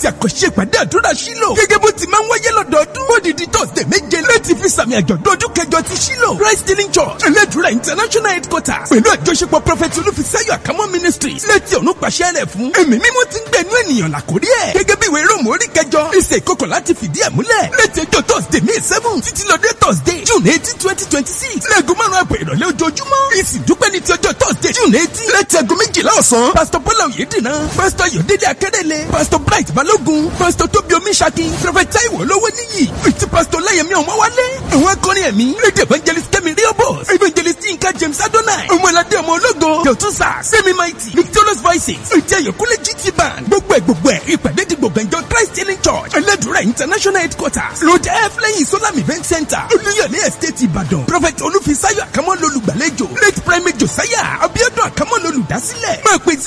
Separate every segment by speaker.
Speaker 1: àti àkànṣe ìpàdé àdúrà Ṣílò gẹ́gẹ́ bó ti máa ń wáyé lọ́dọọdún odidi Thursday méje láti fi sàmì àjọ̀dún ọdún kẹjọ ti Ṣílò Christ Healing Church Ẹlẹ́dùúrà International Headquarters pẹ̀lú àjọṣepọ̀ Prophet Olúfisáyọ̀ Àkámọ́ Ministries létí ọ̀run pàṣẹ rẹ̀ fún ẹ̀mí mímọ́ tí ń gbẹ̀nú ènìyàn làkórí ẹ̀ gẹ́gẹ́ bí ìwé Róòmù orí kẹjọ ẹsẹ̀ ìkọkànlá láti fìdí ẹ̀ múlẹ̀ létí ọjọ́ Thursday May 7 títí lọ́dẹ Thursday June 18 2026 lẹ́gùn márùn-ún àbọ̀ ìrọ̀lẹ́ ojoojúmọ́ ìsìn dúpẹ́ ní ti ọjọ́ Thursday June 18 létí aago 12 ọ̀sán Pastor Bọ́lá Oyèdìran Pastor Ayọ̀délé Akẹ́dẹ́lẹ̀ Pastor Bright Balógun Pastor Tóbi Omiṣakin Prophet Táíwò Olówóníyì àti Pastor Láyẹ̀mí Ọmọwálé àwọn akọrin ẹ̀mí Lady Evangelist Kẹ́mi Riobos Evangelist Yinka James Adonai Ọmọládé ọmọ ológo Yọ̀túnsà Semi Mighty Victorious Voices àti Ayọ̀kúnlé GT Band gbogbo ẹ̀ ìpàdé di gbọ̀ngànjọ Christ Healing Church Ẹlẹ́dùúrà International Headquarters Road F lẹ́yìn Solam Event Center Olúyọ̀lé Estate Ìbàdàn Prophet Olúfisáyọ̀ Àkámọ́ lolùgbàlejò late Primate Josiah Abíọ́dún Àkámọ́ lolùdásílẹ̀ máa pè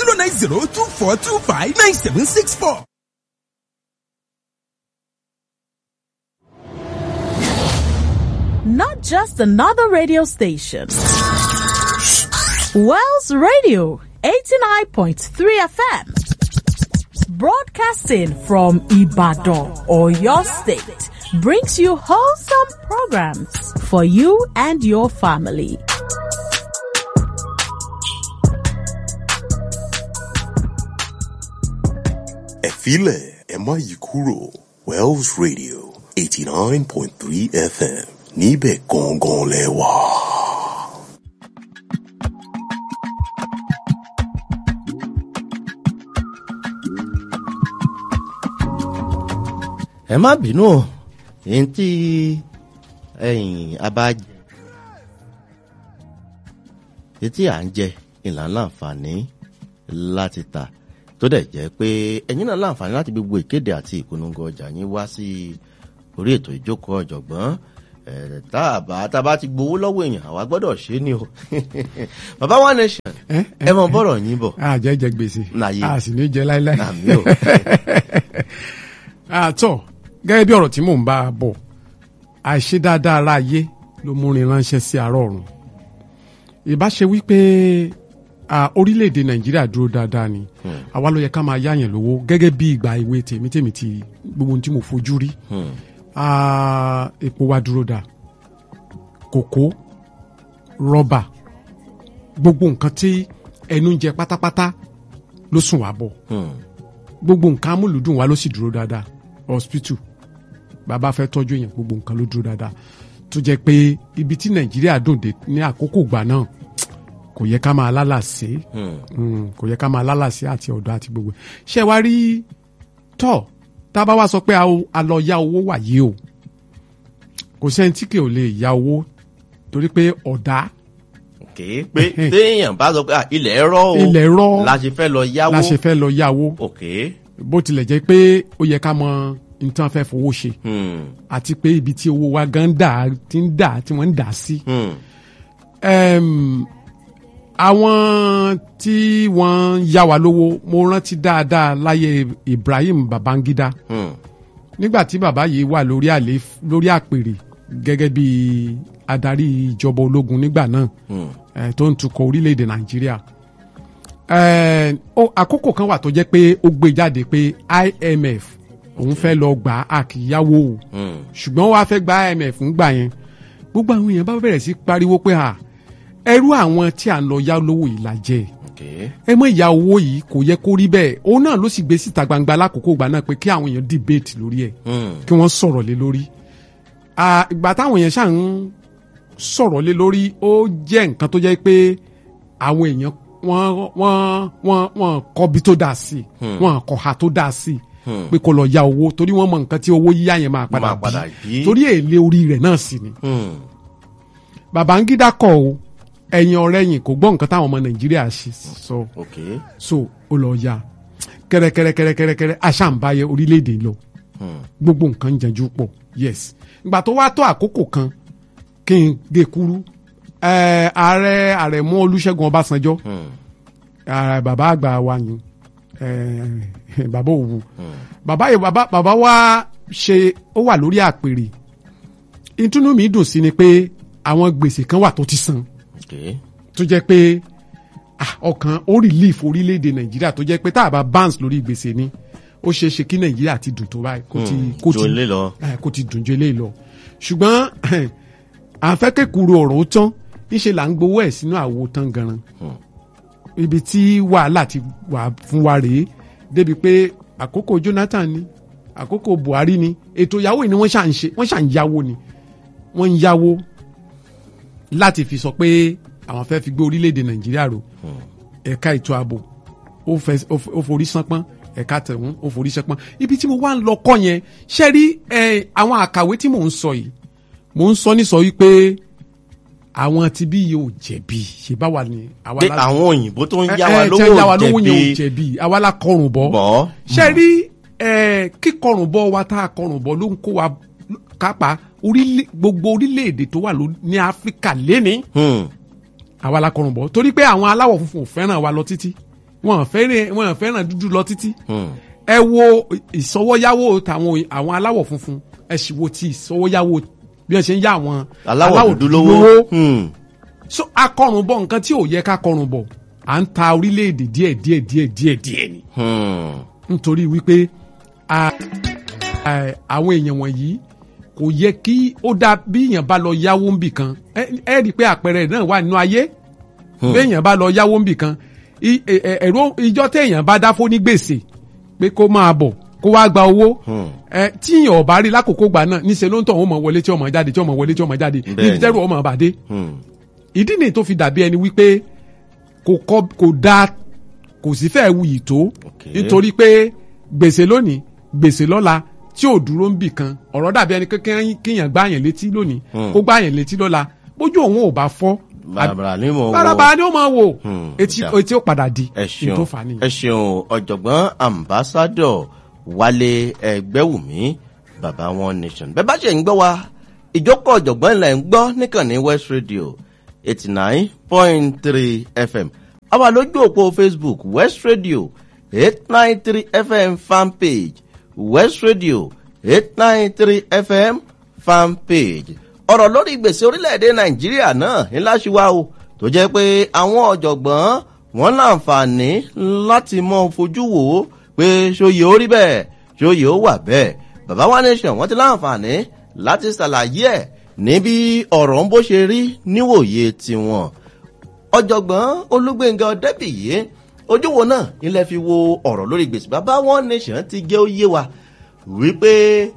Speaker 1: 09024259764.
Speaker 2: Not just another radio station. Wells Radio 89.3 FM. Broadcasting from Ibadan or your state brings you wholesome programs for you and your family.
Speaker 3: Ẹ̀fílẹ̀ ẹ má yí kúrò Wells Radio 89.3 FM níbẹ̀ gangan lẹ wà.
Speaker 4: ẹ má bínú o èyí tí abájẹ etí à ń jẹ ìlànà láǹfààní láti ta tó dẹ̀ jẹ́ pé ẹ̀yin náà láǹfààní láti gbogbo ìkéde àti ìpolongo ọjà yín wá sí orí ètò ìjókòó ọ̀jọ̀gbọ́n tá a bá ti gbowó lọ́wọ́ èèyàn àwa gbọ́dọ̀ ṣe é ní o bàbá One Nation ẹ mọ bọ́rọ̀ yín bọ̀.
Speaker 5: jẹ gbèsè a sì ní jẹ láíláí. àtọ̀ gẹ́gẹ́ bí ọ̀rọ̀ tí mò ń bá a bọ̀ àìṣe dáadáa ara ayé ló múrin ránṣẹ́ sí àárọ̀ ọ̀run ìbá ṣe wípé orílẹ̀-èdè Nàìjíríà dúró dáadáa ni àwa ló yẹ ká máa yáyàn lówó gẹ́gẹ́ bí ìgbà ìwé tèmi ti gbogbo ohun tí mo fojú rí epo wa dúró dáa kòkó rọ́bà gbogbo nǹkan tí ẹnu ń jẹ pátápátá ló sùn wá bọ̀ gbogbo nǹkan amúlùdùn wa ló sì dúró dáadáa hospital bàbá fẹ́ tọ́jú èèyàn gbogbo nǹkan ló dúró dáadáa tó jẹ́ pé ibi tí Nàìjíríà dùn dé ní àkókò ìgbà náà kò yẹ ká máa lálàsé kò yẹ ká máa lálàsé àti ọ̀dọ́ àti gbogbo ṣé wá rí tọ́ tá a bá wá sọ pé a lọ yá owó wà yìí o kò sẹ́ni tí kì ò lè yá owó torí pé ọ̀dá.
Speaker 4: pé téèyàn bá sọ pé ilẹ̀ rọ̀ la ṣe fẹ́ lọ yáwó
Speaker 5: bó tilẹ̀ jẹ́ pé ó yẹ ká mọ nǹkan fẹ́ fowó ṣe àti pé ibi tí owó wa gan tí wọ́n ń dà sí. àwọn tí wọ́n yá wa lówó mo rántí dáadáa láyé Ibrahim Babangida nígbà tí bàbá yìí wà lórí àpèrè gẹ́gẹ́ bí adarí ìjọba ológun nígbà náà tó ń tukọ̀ orílẹ̀-èdè Nàìjíríà àkókò kan wà tó jẹ́ pé ó gbé jáde pé IMF òun fẹ́ lọ gbà á kì í yáwó o ṣùgbọ́n wàá fẹ́ gba IMF ń gbà yẹn gbogbo àwọn èèyàn bá bẹ̀rẹ̀ sí pariwo pé ẹrú àwọn tí à ń lọ yá lówó yìí la jẹ ẹ mọ ìyá owó yìí kò yẹ kó rí bẹ́ẹ̀ òun náà ló sì gbé síta gbangba lákòókò ìgbà náà pé kí àwọn èèyàn debate lórí ẹ̀ kí wọ́n sọ̀rọ̀ lé lórí ìgbà táwọn èèyàn ṣáà ń sọ̀rọ̀ lé lórí ó jẹ́ nǹkan tó jẹ́ pé àwọn èèyàn wọ́n kọ́ bí tó dáa sí wọ́n kọ́ ha tó dáa sí pé kó lọ yá owó torí wọ́n mọ nǹkan tí owó yíyá yẹn máa padà bí torí èlé orí rẹ̀ náà sì ni. Babangida kọ̀ o ẹ̀yin ọ̀rẹ́ yìí kò gbọ́ nǹkan táwọn ọmọ Nàìjíríà ṣe sọ so ó lọ yá kẹ́rẹ́kẹ́rẹ́ aṣáǹbáyé orílẹ̀-èdè lọ gbogbo nǹkan jẹjú pọ̀ yes ìgbà tó wá tó àkókò kan kí n gé kúrú ààrẹ mú Olúṣẹ́gun Ọbásanjọ́ bàbá àgbà wa yìí bàbá òwú bàbá wa ṣe ó wà lórí àpèrè ìtùnú mi dùn sí ni pé àwọn gbèsè kan wà tó ti san tó jẹ́ pé ọkàn ó relief orílẹ̀-èdè Nàìjíríà tó jẹ́ pé tá a bá bounce lórí gbèsè ni ó ṣeé ṣe kí nàìjíríà ti dùn tó báyìí kó ti dùn jù eléyìí lọ ṣùgbọ́n à ń fẹ́ kékuru ọ̀rọ̀ ó tán níṣẹ́ là ń gbowó ẹ̀ sínú àwo tán ganan ibi tí wàhálà ti wà fún wa rèé débi pé àkókò Jonathan ni àkókò Buhari ni ètò ìyàwó ni wọ́n ṣà ń yáwó ni wọ́n ń yáwó láti fi sọ pé àwọn fẹ́ fi gbé orílẹ̀-èdè Nàìjíríà ró ẹ̀ka ètò ààbò ó forí sánpọ́n ẹ̀ka tẹ̀wọ́n ó forí sánpọ́n ibi tí mo wá ń lọ kọ́ yẹn ṣe rí àwọn àkàwé tí mò ń sọ yìí mò ń sọ ní sọ wípé àwọn tí bí yóò jẹ̀bi ṣe bá wà ní.
Speaker 4: pé àwọn òyìnbó tó ń yá wa lówó
Speaker 5: yẹn ò jẹ̀bi àwa la kọrùn bọ́ ṣe rí kíkọrùn bọ́ wa tá a kọrùn bọ́ ló ń kó wa kápá gbogbo orílẹ̀-èdè tó wà ní Áfíríkà léni àwa la kọrùn bọ́ torí pé àwọn aláwọ̀ funfun ò fẹ́ràn wa lọ títí wọn fẹ́ràn dúdú lọ títí ẹ wo ìsọwọ́yáwó tàwọn àwọn aláwọ̀ funfun ẹ sì wo ti ìsọwọ́yáwó bí wọ́n ṣe ń yá àwọn aláwọ̀ dúdú lówó so akọrùn bọ̀ nǹkan tí ò yẹ ká kọrùn bọ̀ à ń ta orílẹ̀-èdè díẹ̀ ni nítorí wípé àwọn èèyàn wọ̀nyí kò yẹ kí ó dá bí èèyàn bá lọ yáwó ń bì kan ẹ rí i pé àpẹẹrẹ náà wà nínú ayé bí èèyàn bá lọ yáwó ń bì kan ẹ̀rọ ìjọ téèyàn bá dáfó ní gbèsè pé kó máa bọ̀ kó wá gba owó tíyàn ọ̀bá rí lákòókò gbà náà níṣẹ́ ló ń tọ̀ wọ́n mọ̀ wọlé tí ọmọ jáde tí ọmọ wọlé tí ọmọ jáde níbi tẹ́rù ọmọ àbàdé ìdí nìyí tó fi dàbí ẹni wípé kò dáa kò sí fẹ́ wuyì tó nítorí pé gbèsè lónìí gbèsè lọ́la tí ò dúró ń bì kan ọ̀rọ̀ dàbí ẹni kéèyàn gbá yẹn létí lónìí kó gbá yẹn létí lọ́la bójú òun ò bá fọ́ bàràbàrà ni ó máa wò etí ó padà di ètò fani.
Speaker 4: ẹ ṣeun ọ̀jọ̀gbọ́n ambassadọ̀ Wálé Ẹgbẹ́wùmí bàbá One Nation bẹ́ẹ̀ bá ṣe ń gbọ́ wa ìjókòó ọ̀jọ̀gbọ́n ilẹ̀ ń gbọ́ níkànnì West Radio 89.3 FM àwa lójú òpó Facebook West Radio 893 FM fan page West Radio 893 FM fan page ọ̀rọ̀ lórí gbèsè orílẹ̀-èdè Nàìjíríà náà ńlá ṣíwá o tó jẹ́ pé àwọn ọ̀jọ̀gbọ́n wọn láǹfààní láti mọ fojú wò ó pé ṣòye ó rí bẹ́ẹ̀ ṣòye ó wà bẹ́ẹ̀ bàbá One Nation wọ́n ti láǹfààní láti ṣàlàyé ẹ̀ níbi ọ̀rọ̀ ń bó ṣe rí níwòye tiwọn. ọ̀jọ̀gbọ́n Olúgbénga Ọdẹ́bìyí ojú wo náà ilẹ̀ fi wo ọ̀rọ̀ lórí gbèsè bàbá One Nation ti gé ó yé wa wípé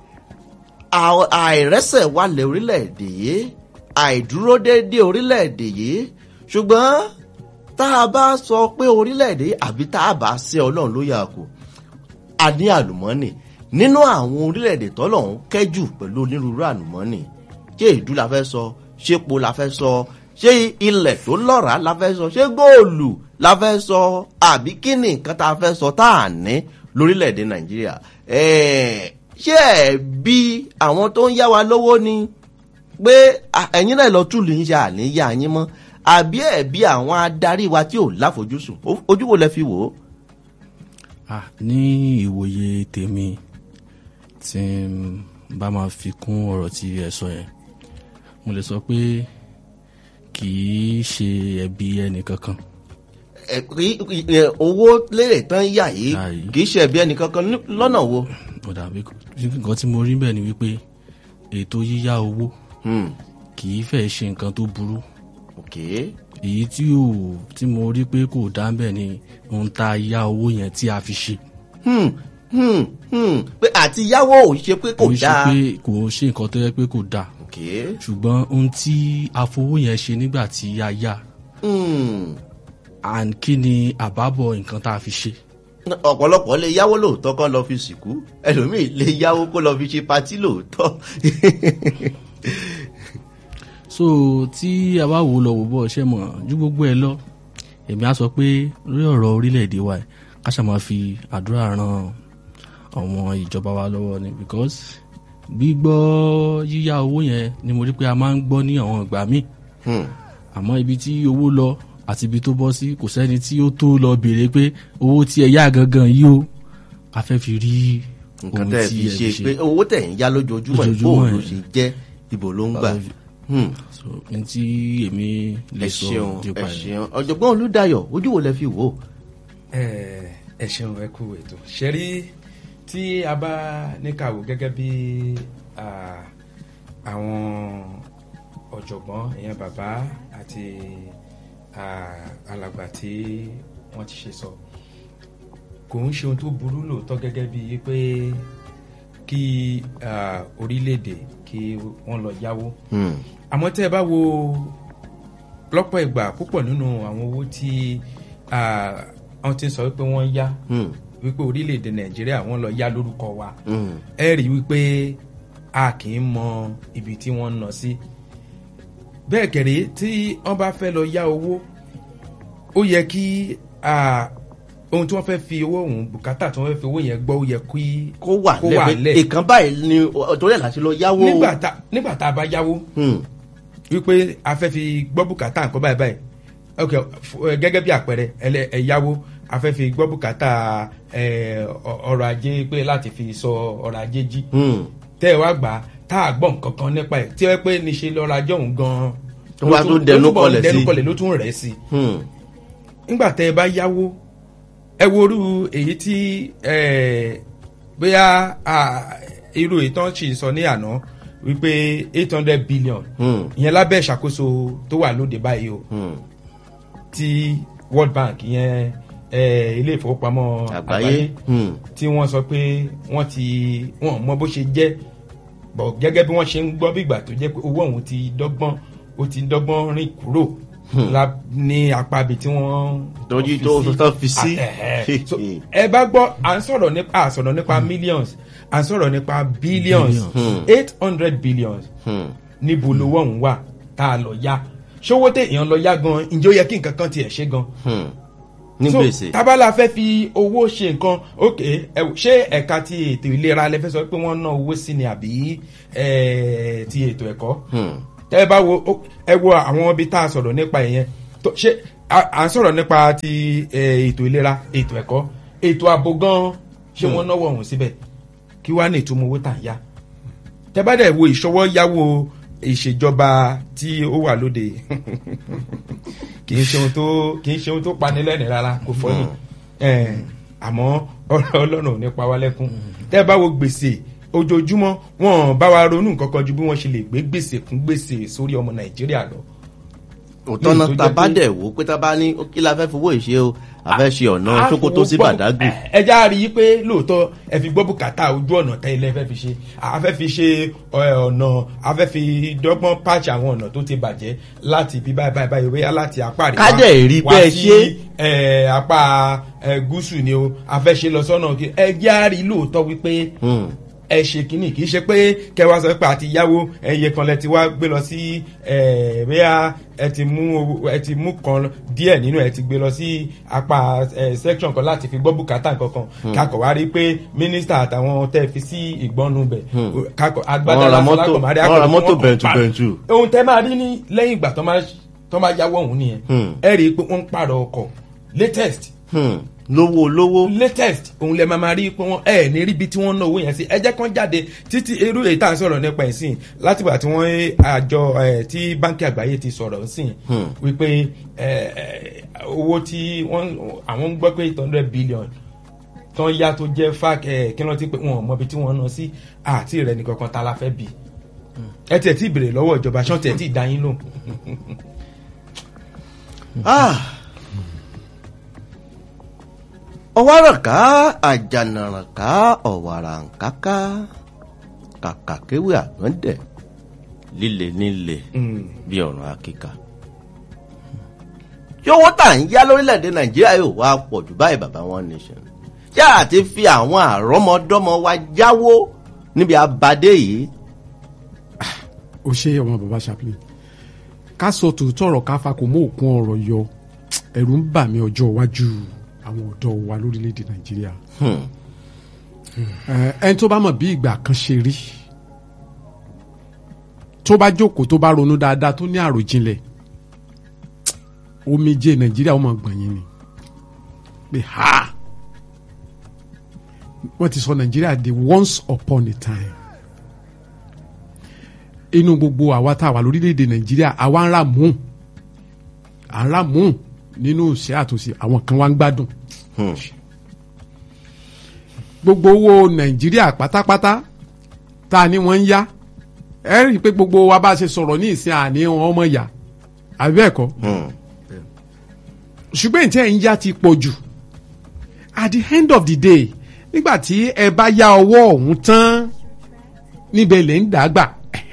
Speaker 4: àìrẹ́sẹ̀ wálẹ̀ orílẹ̀-èdè yìí àìdúró déédéé orílẹ̀-èdè yìí ṣùgbọ́n tá a bá sọ pé orílẹ̀-èdè àbí tá a bá ṣe Ọlọ́run ló yà kù a ní àlùmọ́nì nínú àwọn orílẹ̀-èdè tọ́lọ́run kẹ́jù pẹ̀lú onírúurú àlùmọ́nì ṣé ìdú la fẹ́ sọ ṣé epo la fẹ́ sọ ṣé ilẹ̀ tó lọ́ràá la fẹ́ sọ ṣé góòlù la fẹ́ sọ àbí kí ni nǹkan tá a fẹ́ sọ tá a ní lórílẹ̀-èdè Nàìjíríà ṣé ẹ̀ bí àwọn tó ń yá wa lówó ni pé ẹ̀yin náà lọ túlù ń ṣe àníyá yín mọ́ àbí ẹ̀ bí àwọn adarí wa tí ò láfojúsùn ojú wo lẹ fi wò ó.
Speaker 6: ní ìwòye tèmi tí n bá máa fi kún ọ̀rọ̀ tí ẹ sọ yẹn mo lè sọ pé kì í ṣe ẹ̀bi ẹnìkankan.
Speaker 4: owó lérè tán yà yìí kì í ṣe ẹ̀bi ẹnìkankan lọ́nà wo.
Speaker 6: ọ̀dà nǹkan tí mo rí bẹ́ẹ̀ ni wípé ètò yíyá owó kì í fẹ́ ṣe nǹkan tó burú. èyí tí mo rí pé kò dá bẹ́ẹ̀ ni ohun tá a yá owó yẹn tí a fi ṣe.
Speaker 4: pé àti yáwó ò ṣe pé kò dáa.
Speaker 6: kò ṣe nǹkan tó yẹ pé kò dáa. ṣùgbọ́n ohun tí afowó yẹn ṣe nígbà tí a yá. and kí ni àbábọ̀ nǹkan tá a fi ṣe.
Speaker 4: ọ̀pọ̀lọpọ̀ lè yáwó lóòótọ́ kó lọ fi sìnkú ẹlòmíì lè yáwó kó lọ fi ṣe patí lóòótọ́.
Speaker 6: so tí a bá wò lọ wò bọ̀ ṣe mọ̀ ju gbogbo ẹ lọ èmi á sọ pé lórí ọ̀rọ̀ orílẹ̀-èdè wa ká ṣáà máa fi àdúrà ran àwọn ìjọba wa lọ́wọ́ ni because gbígbọ́ yíyá owó yẹn ni mo rí pé a máa ń gbọ́ ní àwọn ìgbà míì àmọ́ ibi tí owó lọ àti ibi tó bọ́ sí kò sẹ́ni tí ó tó lọ béèrè pé owó tí ẹ yá gangan yìí o a fẹ́ fi rí
Speaker 4: ohun tí ẹ fi ṣe pé owó tẹ̀ ń yá lójoojúmọ́ ìbò ló ṣe jẹ́ ibo ló ń gbà.
Speaker 6: so n tí èmi lè sọ nípa
Speaker 4: ẹ̀. ọ̀jọ̀gbọ́n Olúdáyọ̀ ojú wo lẹ fi wò.
Speaker 7: ẹ ṣeun ẹ kú ètò ṣe rí tí a bá ní ká wò gẹ́gẹ́ bí àwọn ọ̀jọ̀gbọ́n ìyẹn bàbá àti alàgbà tí wọ́n ti ṣe sọ kò ń ṣe ohun tó burú lóòótọ́ gẹ́gẹ́ bí pé kí orílẹ̀-èdè kí wọ́n lọ yáwó àmọ́ tẹ́ ẹ bá wo lọ́pọ̀ ìgbà púpọ̀ nínú àwọn owó tí wọ́n ti ń sọ wípé wọ́n yá wípé orílẹ̀-èdè Nàìjíríà wọ́n lọ yá lórúkọ wa ẹ rí wípé a kì í mọ ibi tí wọ́n ń ná sí bẹ́ẹ̀ kẹ̀rẹ́ tí wọ́n bá fẹ́ lọ yá owó ó yẹ kí ohun tí wọ́n fẹ́ fi owó òun bùkátà tí wọ́n fẹ́ fi owó yẹn gbọ́ ó yẹ kó wà lẹ̀
Speaker 4: ìkan báyìí ni torí ẹ̀ láti lọ yáwó.
Speaker 7: nígbà tá a bá yáwó wípé a fẹ́ fi gbọ́ bùkátà nǹkan báyìí ok gẹ́gẹ́ bí àpẹẹrẹ ẹ yáwó a fẹ́ fi gbọ́ bùkátà ọrọ̀ ajé pé láti fi sọ ọrọ̀ ajé jí tẹ́ ẹ wá gbà tá a gbọ́ nǹkan kan nípa ẹ̀ tí ẹ pé níṣe lọ́rọ̀ ajé òun gan-an
Speaker 4: wá tó dẹnu kọlẹ̀
Speaker 7: ló tún rẹ̀ sí nígbà tẹ́ ẹ bá yáwó ẹ wo orú èyí tí bóyá irú ìtàn sì sọ ní àná wípé 800 billion ìyẹn lábẹ́ ìṣàkóso tó wà lóde báyìí o ti World Bank ìyẹn ilé ìfowópamọ́ àgbáyé tí wọ́n sọ pé wọ́n mọ bó ṣe jẹ́ bọ̀ gẹ́gẹ́ bí wọ́n ṣe ń gbọ́ bí ìgbà tó jẹ́ pé owó ọ̀hún ti dọ́gbọ́n rìn kúrò ní apá ibi tí wọ́n
Speaker 4: tọ́jú tó fi sí.
Speaker 7: ẹ bá gbọ́ à ń sọ̀rọ̀ nípa millions à ń sọ̀rọ̀ nípa billions 800 billions níbo lówó ọ̀hún wà tá a lọ yá ṣówó tẹ èèyàn lọ yá gan ǹjẹ́ ó yẹ kí nǹkan kan tiẹ̀ ṣe gan.
Speaker 4: ní gbèsè.
Speaker 7: so tábàlà fẹ́ fi owó ṣe nǹkan ok ṣé ẹ̀ka ti ètò ìlera lẹ fẹ́ sọ pé wọ́n ná owó sí ni àbí ti ètò ẹ̀kọ́. ẹ bá wo àwọn ibi tá a sọ̀rọ̀ nípa ìyẹn ṣé à ń sọ̀rọ̀ nípa ti ètò ìlera ètò ẹ̀kọ́ ètò ààbò gan ṣé wọ́n náwó ọ̀hún síbẹ̀ kí wàá ní ìtumọ̀ owó tà ń yá. tẹ bá dẹ̀ wo ìṣọwọ́ yáwó ìṣèjọba tí ó wà lóde kì í ṣe ohun tó panilẹ́rìn rárá kò fọ́ ni àmọ́ Ọlọ́run ò ní pa wá lẹ́kún tẹ́ bá wo gbèsè ojoojúmọ́ wọn bá wa ronú nǹkan kan ju bí wọ́n ṣe lè gbé gbèsè fún gbèsè sórí ọmọ Nàìjíríà lọ.
Speaker 4: òtọ́ náà tá a bá dẹ̀ wò pé tá a bá ní kí la fẹ́ fowó ìṣe o a fẹ́ ṣe ọ̀nà Sókótó sí Bàdágù.
Speaker 7: ẹ já rí i pé lóòótọ́ ẹ fi gbọ́ bùkátà ojú ọ̀nà tẹ́ ilé fẹ́ fi ṣe a fẹ́ fi ṣe ọ̀nà a fẹ́ fi dọ́gbọ́n pàṣẹ àwọn ọ̀nà tó ti bàjẹ́ láti bí báyìí wíyá láti apá àríwá
Speaker 4: kájẹ̀ rí bẹ́ẹ̀ ṣe
Speaker 7: apá gúúsù ni o a fẹ́ ṣe lọ sọ́nà ẹ já rí lóòótọ́ wípé ẹ ṣe kínní kì í ṣe pé kẹwàá sọ pé àti yáwó ẹyẹ kan lẹ ti wá gbé lọ sí bóyá ẹ ti mú kan díẹ̀ nínú ẹ ti gbé lọ sí apá section kan láti fi gbọ́ bùkátà kankan kakọ̀ wá rí pé mínísítà àtàwọn tẹ́ fi sí ìgbọ́nú bẹ̀ kakọ̀ agbádá lásán lágbọ̀mọ́rí
Speaker 4: akọ̀ mọ́tò bẹ̀ntù.
Speaker 7: ohun tẹ́ máa rí ní lẹ́yìn ìgbà tó máa yáwó ọ̀hún nìyẹn ẹ rí i pé wọ́n ń pààrọ̀ ọkọ̀ latest.
Speaker 4: lówó
Speaker 7: latest òun lè máa rí pé wọn ní rí bí tí wọ́n ná owó yẹn sí ẹ jẹ́ kán jáde títí irú èyí tá à ń sọ̀rọ̀ nípa ẹ̀sìn látìgbà tí wọ́n àjọ tí báńkì àgbáyé ti sọ̀rọ̀ sí wípé owó tí àwọn ń gbọ́ pé 800 billion tán yá tó jẹ́ fák kí wọ́n ti pé wọn ò mọ ibi tí wọ́n ná sí àti rẹ̀ nìkan kan tá la fẹ́ bì ẹ tiẹ̀ tí ìbèrè lọ́wọ́ ìjọba ṣán tiẹ̀ tí ì dá yín lò.
Speaker 4: ọwárànká àjànàrànká ọ̀wàràǹkáká kàkàkéwé àgbọ̀ndẹ̀ líle nílé bí ọ̀ràn akíkà. yówó tà ń yá lórílẹ̀‐èdè Nàìjíríà yóò wá pọ̀ jù báyìí bàbá One Nation yá àti fi àwọn àrọ́mọdọ́mọ wa jáwó níbi abadé yìí.
Speaker 5: ó ṣe ọmọ bàbá Chaplain ká sọ tòótọ́ ọ̀rọ̀ ká fakò mọ́ òkun ọ̀rọ̀ yọ ẹ̀rù ń bà mí ọjọ́ iwájú àwọn ọ̀dọ́ wa lórílẹ̀‐èdè Nàìjíríà. ẹni tó bá mọ̀ bí ìgbà kan ṣe rí tó bá jókòó tó bá ronú dáadáa tó ní àròjinlẹ̀ omijé Nàìjíríà ó máa gbọ̀nyìn ni pé wọ́n ti sọ Nàìjíríà di once upon a time. inú gbogbo àwa tá a wà lórílẹ̀‐èdè Nàìjíríà àwa ń rà mú nínú ìṣẹ́ àtòsí àwọn kan wá ń gbádùn. gbogbo owó nàìjíríà pátápátá tá a ní wọ́n ń yá ẹ rí i pé gbogbo wa bá ṣe sọ̀rọ̀ ní ìsìn àní wọn ọmọ yá àbí bẹ́ẹ̀ kọ́ ṣùgbọ́n ìtẹ́ ń yá ti pọ̀ jù at the end of the day nígbà tí ẹ bá yá ọwọ́ ọ̀hún tán níbẹ̀ lè ń dàgbà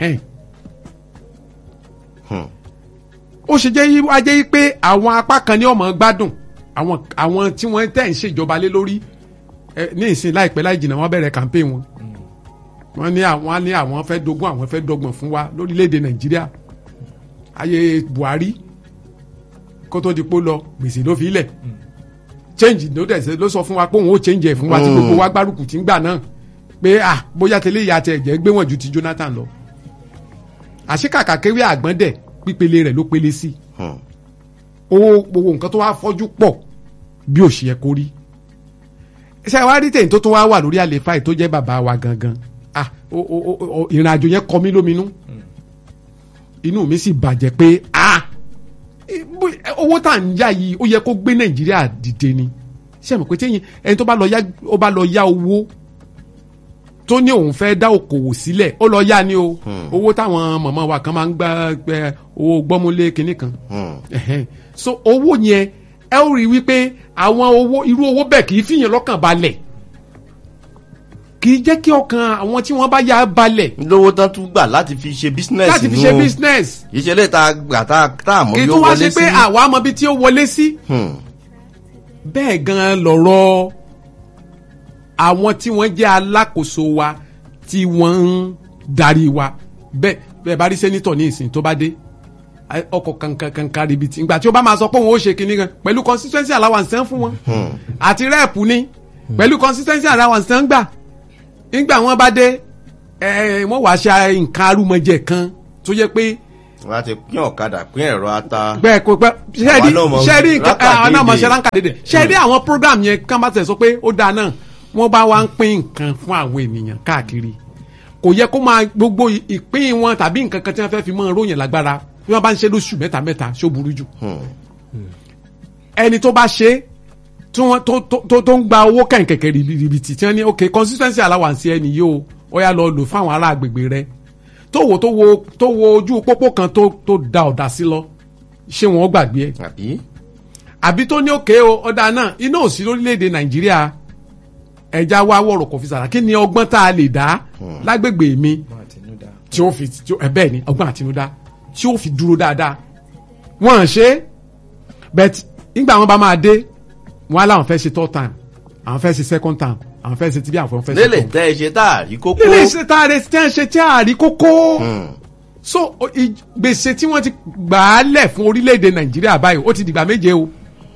Speaker 5: ó ṣe jẹ́ wájẹ́ pé àwọn apá kan ní ọmọ gbádùn àwọn tí wọ́n tẹ̀ ń ṣèjọba lé lórí ní ìsìn láìpẹ́ láì jìnnà wọ́n bẹ̀rẹ̀ campaign wọn wọ́n ní àwọn fẹ́ dogun àwọn fẹ́ dọ́gbọ̀n fún wa lórílẹ̀‐èdè nàìjíríà ayé buhari kó tó di pó lọ gbèsè ló fi ilẹ̀ change ló sọ fún wa pé òun ó change ẹ̀ fún wa tí gbogbo wa gbárùkù tí ń gbà náà pé bóyá tẹ́lẹ̀ ìyá tẹ̀ jẹ́ gbé wọn ju ti jonathan lọ àṣekàkà kéwé àgbọ̀ndẹ̀ pípele rẹ̀ ló pele sí owó gbogbo nǹkan tó wá fọ́jú pọ̀ bí òṣì yẹ kó rí ṣe wá rí tẹ̀yìn tó tún wá wà lórí àlefa yìí tó jẹ́ bàbá wa gangan ìrìn àjò yẹn kọ mí lóminú inú mi sì bàjẹ́ pé owó tá à ń yá yìí ó yẹ kó gbé nàìjíríà dìde ni ṣé àmọ̀ pé tẹ́yìn ẹni tó bá lọ yá owó tó ní òun fẹ́ dá òkòwò sílẹ̀ ó lọ yá ni o owó táwọn mọ̀mọ́ wa kan máa ń gbà owó gbọ́múlé kinní kan so owó yẹn ẹ ó rí wípé àwọn irú owó bẹ́ẹ̀ kì í fìyàn lọ́kàn balẹ̀ kì í jẹ́ kí ọkàn àwọn tí wọ́n bá yá balẹ̀.
Speaker 4: lówó tán tún gbà láti fi ṣe business
Speaker 5: láti fi ṣe business.
Speaker 4: ìṣẹ̀lẹ̀ tá a gbà tá a mọ̀ bí ó wọlé sí.
Speaker 5: kì í tún wá ṣe pé àwa mọ̀ bí tí ó wọlé sí. bẹ́ẹ̀ gan-an lọ̀rọ̀ àwọn tí wọ́n jẹ́ alákòóso wa tí wọ́n ń darí wa bẹ́ẹ̀ bá rí sẹ́nitọ̀ ní ìsìn tó bá dé ọkọ̀ kankan ríbi tí ìgbà tí ó bá máa sọ pé òun ó ṣe kinní kan pẹ̀lú constituency allowance ń fún wọn àti rẹ́ẹ̀pù ni pẹ̀lú constituency allowance ń gbà nígbà wọn bá dé wọ́n wàá ṣe nǹkan arúmọjẹ kan tó yẹ pé.
Speaker 4: wọ́n á ti pín ọ̀kadà pín ẹ̀rọ ata.
Speaker 5: bẹ́ẹ̀ kò pẹ́ ṣẹ́ẹ́rí nǹkan àwọn náà mọ̀ ṣe ránkà dédé ṣẹ́ẹ́rí àwọn program yẹn kán bá tẹ̀ sọ pé ó dáa náà wọ́n bá wá ń pín nǹkan fún àwọn ènìyàn káàkiri kò yẹ kó máa gbogbo ìpín wọn tàbí nǹkan kan tí wọ́n fẹ́ fi mọ́ ròyìn lágbára bí wọ́n bá ń ṣe lóṣù mẹ́ta ṣó burú jù. ẹni tó bá ṣe tó ń gba owó kẹ̀kẹ́ ribiti tí wọ́n ní ok consistency allowance ẹni yìí o ó yá lọ lò fáwọn ará agbègbè rẹ tó wo ojú pópó kan tó da ọ̀dà sí lọ ṣé wọn gbàgbé ẹ àbí tó ní òkè o ọ̀dà náà iná òsì lórílẹ̀‐èdè nàìjíríà ẹja wá wọ̀rọ̀ kò fi sàrà kí ni ọgbọ́n tá a lè dá lágbègbè mi tí ó fi bẹ́ẹ̀ ni ọgbọ́n àtinúdá tí ó fi dúró dáadáa wọ́n ṣe bẹ́ẹ̀ nígbà wọn bá máa dé wọn láwọn fẹ́ ṣe third time àwọn fẹ́ ṣe second time àwọn fẹ́ ṣe tí bí àwọn fẹ́ ṣe.
Speaker 4: lélẹ̀ tẹ́ ẹ ṣe tá a rí kókó.
Speaker 5: lélẹ̀ ṣe tá a ṣe tí a rí kókó. so gbèsè tí wọ́n ti gbà á lẹ̀ fún orílẹ̀-èdè nàìjíríà báyìí ó ti dìgbà méje o.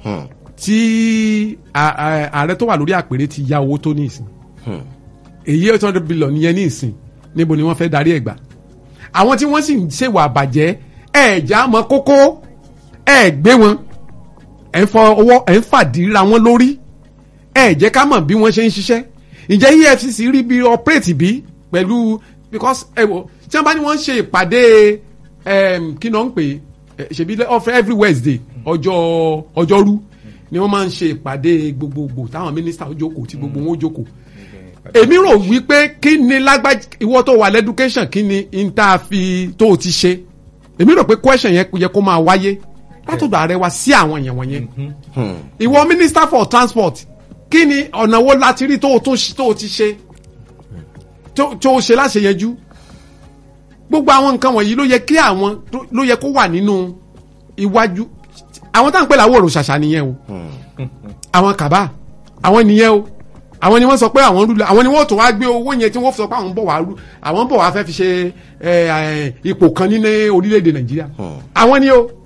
Speaker 5: tí ààrẹ tó wà lórí àpèrè ti ya owó tó ní ìsìn. èyí 800 billion yẹn ní ìsìn níbo ni wọ́n fẹ́ darí ẹ̀ gbà. àwọn tí wọ́n sì ń ṣèwà àbàjẹ́ ẹ̀ẹ́dá mọ́ kókó gbé wọn ẹ̀ ń fọ ọwọ́ ẹ̀ ń fàdíra wọn lórí ẹ̀ jẹ́ ká mọ̀ bí wọ́n ṣe ń ṣiṣẹ́ ǹjẹ́ EFCC rí bí operate bí pẹ̀lú because tí wọ́n bá ní wọ́n ń ṣe ìpàdé kí ni wọ́n ń pè ṣèbí every Wednesday ọjọ́rú ni wọ́n máa ń ṣe ìpàdé gbogbogbò táwọn mínísítà ó jókòó tí gbogbo wọn ó jókòó èmi rò wípé kí ni lágbájá ìwọ tó wà lẹ́dúkéṣàn kí ni intafi tó o ti ṣe èmi rò pé question yẹn yẹ kó máa wáyé látọ̀dọ̀ ààrẹ wa sí àwọn èèyàn wọ̀nyẹn ìwọ minister for transport kí ni ọ̀nà wo láti rí tó o ti ṣe tó o ṣe láṣeyẹjú gbogbo àwọn nǹkan wọ̀nyí ló yẹ kó wà nínú iwájú àwọn tá à ń pè láwòrò ṣàṣà nìyẹn o àwọn kàbá àwọn nìyẹn o àwọn ni wọ́n sọ pé àwọn rúlẹ̀ àwọn ni wọ́n tún wá gbé owó yẹn tí wọ́n sọ pé àwọn bọ̀ wá fẹ́ fi ṣe ipò kan ní orílẹ̀-èdè nàìjíríà àwọn ni o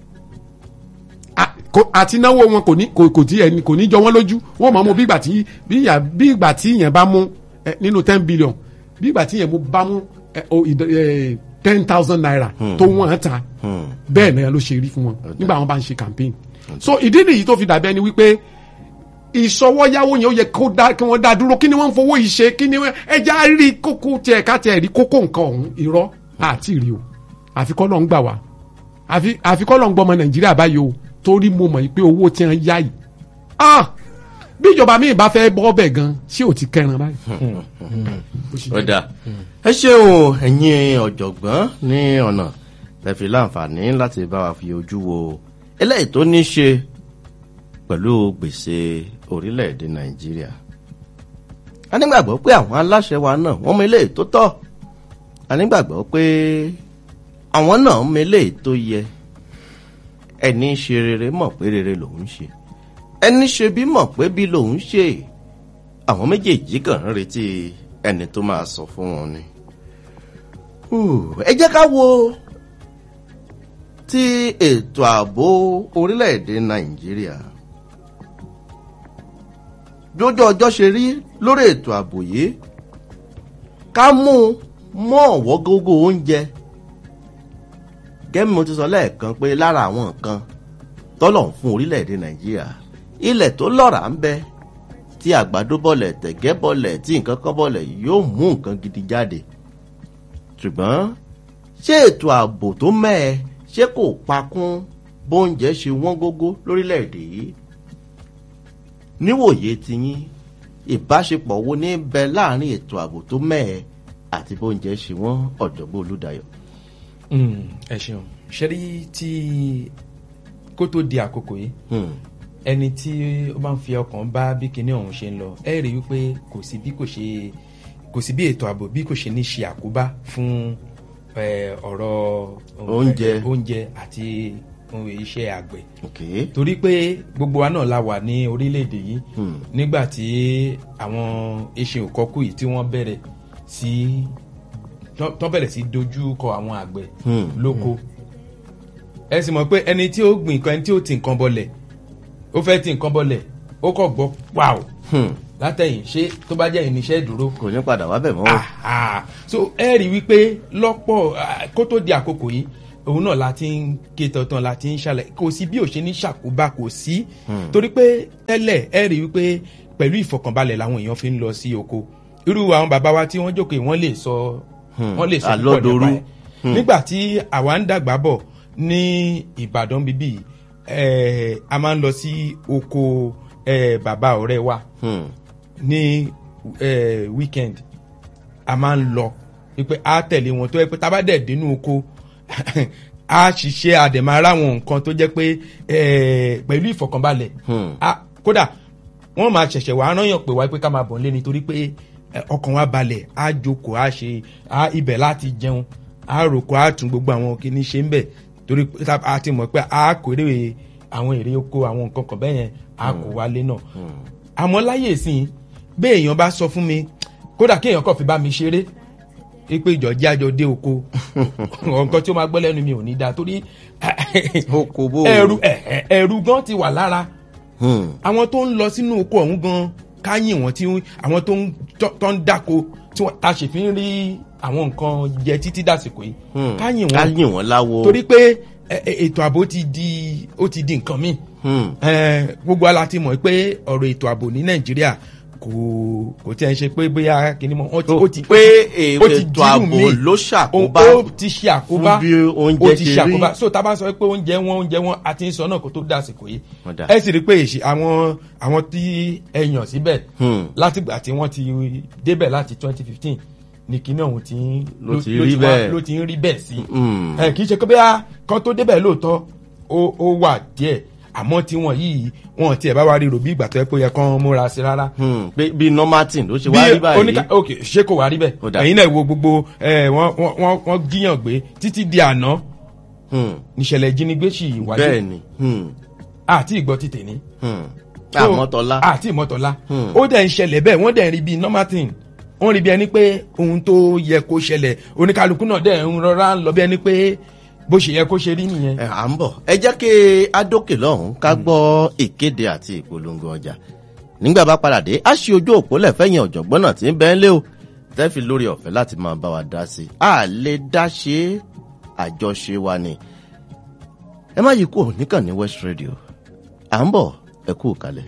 Speaker 5: àti náwó wọn kò ní jọ wọ́n lójú wọ́n mọ̀ mọ́ bí ìgbà tí ìyẹn bá mú nínú 10 billion bí ìgbà tí ìyẹn bá mú 10,000 naira tó wọ́n ta bẹ́ẹ̀ náà ló ṣe rí fún wọn nígbà wọn bá ń ṣe campaign so ìdí nìyí tó fi dàbí ẹni wípé ìṣọwọ́yáwó yẹn ó yẹ kí wọ́n dá dúró kí ni wọ́n ń fowó yìí ṣe kí ni ẹja rí kókó tiẹ̀ ká tiẹ̀ rí kókó nǹkan ọ̀hún irọ́ àti ìrì o àfikọ́ lọ́n gbà wá àfikọ́ lọ́n gbọ́ ọmọ nàìjíríà báyìí o torí mo mọ̀ pé owó tí wọ́n yá yìí bí ìjọba míì bá fẹ́ bọ́ bẹ̀ gan ṣé ò ti kẹran báyìí.
Speaker 4: ọ̀dà ẹ ṣeun ẹ̀yin ọ̀jọ̀gbọ́n ní ọ̀nà tẹ̀fí láǹfààní láti bá wa fi ojú wo eléyìí tó ní ṣe pẹ̀lú gbèsè orílẹ̀-èdè nàìjíríà. a nígbàgbọ́ pé àwọn aláṣẹ wa náà wọ́n mọ eléyìí tó tọ́ a nígbàgbọ́ pé àwọn náà mọ eléyìí tó yẹ. ẹni ṣe rere mọ̀ pé rere lòun ṣe ẹni ṣe bí mọ̀ pé bí lòun ṣe àwọn méjèèjì kàn ń retí ẹni tó máa sọ fún wọn ni. ẹ jẹ́ ká wo ti ètò ààbò orílẹ̀-èdè nàìjíríà lójú ọjọ́ ṣe rí lórí ètò ààbò yìí ká mú mọ́ ọ̀wọ́ gógó oúnjẹ gẹ́gẹ́ mo ti sọ lẹ́ẹ̀kan pé lára àwọn nǹkan tọ́lọ̀ ń fún orílẹ̀-èdè nàìjíríà ilẹ̀ tó lọ́ràá ń bẹ tí àgbàdo bọ̀lẹ̀ tẹ̀gẹ́ bọ̀lẹ̀ tí nǹkan kan bọ̀lẹ̀ yóò mú nǹkan gidi jáde ṣùgbọ́n ṣé ètò ààbò tó mẹ́ẹ̀ ṣé kò pakún bóúnjẹ ṣe wọ́n gógó lórílẹ̀-èdè yìí níwòye tiyín ìbáṣepọ̀ wo ní bẹ láàrin ètò ààbò tó mẹ́ẹ̀ àti bóúnjẹ ṣe wọ́n ọ̀jọ̀gbọ́n olúdayọ̀.
Speaker 7: ẹ ṣeun ṣẹ́rí tí kó tó di àkókò yìí ẹni tí ó bá ń fi ọkàn bá bí kinní ọ̀hún ṣe ń lọ ẹ rí wípé kò sí bí ètò ààbò bí kò ṣe ní ṣe àkóbá fún ọ̀rọ̀ oúnjẹ àti iṣẹ́ àgbẹ̀ torí pé gbogbo wa náà la wà ní orílẹ̀-èdè yìí nígbà tí àwọn eṣin òkọ́kù yìí tí wọ́n bẹ̀rẹ̀ sí dojú kọ àwọn àgbẹ̀ lóko ẹ sì mọ̀ pé ẹni tí ó gbìn nǹkan ẹni tí ó ti nǹkan bọlẹ̀ ó fẹ́ ti nǹkan bọlẹ̀ ó kọ̀ gbọ́ pàù látẹ̀yìn ṣé tó bá jẹ́ ìníṣẹ́ ìdúró
Speaker 4: kò ní padà wá bẹ̀ mọ́ o.
Speaker 7: so ẹ rí wípé lọ́pọ̀ kó tó di àkókò yìí òun náà la ti ń ké tantan la ti ń ṣàlẹ̀ kò sí bí ò ṣe ní ṣàkóbá kò sí torí pé tẹ́lẹ̀ ẹ rí wípé pẹ̀lú ìfọkànbalẹ̀ làwọn èèyàn fi ń lọ sí oko irú àwọn bàbá wa tí wọ́n jókòó wọ́n lè sọ púpọ̀ nípa ẹ̀ nígbà tí àwa ń dàgbà bọ̀ ní Ìbàdàn bíbí a máa ń lọ sí oko bàbá ọ̀rẹ́ wa ní weekend a máa ń lọ wípé a tẹ̀lé wọn tó yẹ pé tá a bá dẹ̀ dénú oko a ṣiṣẹ́ àdèmọ̀ ara wọn nǹkan tó jẹ́ pé pẹ̀lú ìfọ̀kànbalẹ̀ kódà wọ́n máa ṣẹ̀ṣẹ̀ wá rányàn pé wá pé ká máa bọ̀ nílé nítorí pé ọkàn wa balẹ̀ a jókòó a ṣe ibẹ̀ láti jẹun a ròkó a tún gbogbo àwọn kìíní ṣe ń bẹ̀ torí a ti mọ̀ pé a kò èrè àwọn èrè oko àwọn nǹkan kan bẹ́ẹ̀ yẹn a kò wálé náà àmọ́ láyé ìsìn bẹ́ẹ̀ èèyàn bá sọ fún mi kódà kí èèyàn kàn fi bá mi ṣeré pé ìjọ jẹ́ àjọ dé oko nǹkan tí ó máa gbọ́ lẹ́nu mi ò ní dáa torí ẹ̀rù gan ti wà lára àwọn tó ń lọ sínú oko ọ̀hún gan káyìn wọn tí àwọn tó ń dáko tí wọ́n ta ṣe fi ń rí àwọn nǹkan jẹ títí dàsìkò yìí káyìn wọn láwo torí pé ètò ààbò ti di nǹkan míì gbogbo ala ti mọ̀ pé ọ̀rọ̀ ètò ààbò ní Nàìjíríà kò tí ẹ ṣe pé bóyá kìíní mọ ó ti
Speaker 4: pé ètò ààbò ló ṣàkóbá
Speaker 7: ó ti ṣe àkóbá ó ti ṣe àkóbá so tá a bá sọ pé oúnjẹ wọn àti ń sọ náà kó tó dàsìkò yìí ẹ sì rí i pé àwọn tí ẹ yàn síbẹ̀ látìgbà tí wọ́n ti débẹ̀ láti 2015 ní kíní ọ̀hún ló ti ń rí bẹ́ẹ̀ sí kì í ṣe pé bóyá kan tó débẹ̀ lóòótọ́ ó wà díẹ̀ àmọ́ tí wọ́n yìí wọ́n tiẹ̀ bá wá ríro bí ìgbà tó yẹ pé ó yẹ kán múra sí rárá.
Speaker 4: bí normatin ló ṣe wá rí báyìí.
Speaker 7: ok ṣé kò wá rí bẹ́ẹ̀ ẹ̀yin náà wo gbogbo wọ́n jíyàn gbé títí di àná níṣẹ̀lẹ̀ ìjínigbé sì wáyé.
Speaker 4: bẹ́ẹ̀ni.
Speaker 7: àti ìgbọ́ ti tèmi.
Speaker 4: àmọ́tọ́lá.
Speaker 7: àti ìmọ̀tọ́lá. ó dẹ̀ ń ṣẹlẹ̀ bẹ́ẹ̀ wọ́n dẹ̀ ń rí bí normatin wọ́n rí bí ẹni pé ohun tó yẹ kó ṣẹlẹ̀ oníkálukú náà dẹ̀ ń rọra lọ bí ẹni pé bó ṣe yẹ kó ṣe rí nìyẹn.
Speaker 4: à ń bọ̀ ẹ jẹ́ kí adókè lọ́hùn ká gbọ́ ìkéde àti ìpolongo ọjà nígbà bá padà dé a ṣe ojú òpó lẹ́fẹ̀yìn ọ̀jọ̀gbọ́n náà tí ń bẹ́ẹ̀ lé o tẹ́fì lórí ọ̀fẹ́ láti máa bá wa dá sí i a lè dá ṣe àjọṣe wa ni ẹ má yí kúrò níkàn ní West Radio à ń bọ̀ ẹ kú kalẹ̀.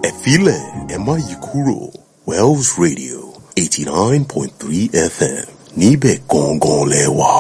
Speaker 3: Ẹ̀fílẹ̀ ẹ má yí kúrò Wells Radio 89.3 FM níbẹ̀ gangan lẹ́wà.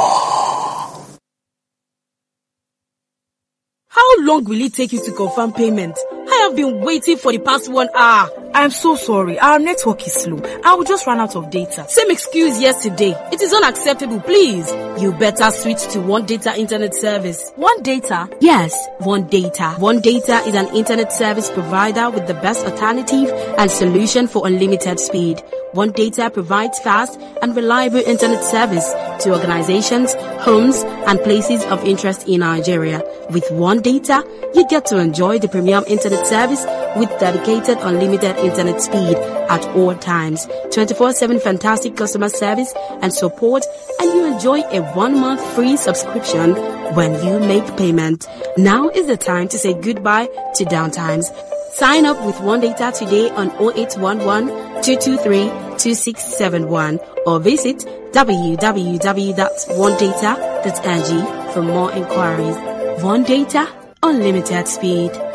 Speaker 8: How long will it take you to confirm payment? I have been waiting for the past 1 hour.
Speaker 9: I'm so sorry. Our network is slow. I will just run out of data.
Speaker 8: Same excuse yesterday. It is unacceptable, please. You better switch to One Data Internet Service.
Speaker 9: One Data?
Speaker 8: Yes, One Data. One Data is an internet service provider with the best alternative and solution for unlimited speed. One Data provides fast and reliable internet service to organizations, homes, and places of interest in Nigeria. With One Data, you get to enjoy the premium internet service with dedicated unlimited internet speed at all times, 24/7 fantastic customer service and support, and you enjoy a 1-month free subscription when you make payment. Now is the time to say goodbye to downtimes. Sign up with One Data today on 0811 223 2671 or visit www.onedata.ng for more inquiries. One Data, unlimited speed.